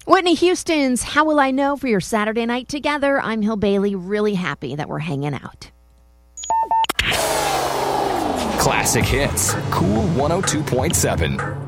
Whitney Houston's How Will I Know for your Saturday night together. I'm Hill Bailey, really happy that we're hanging out. Classic Hits, Cool 102.7.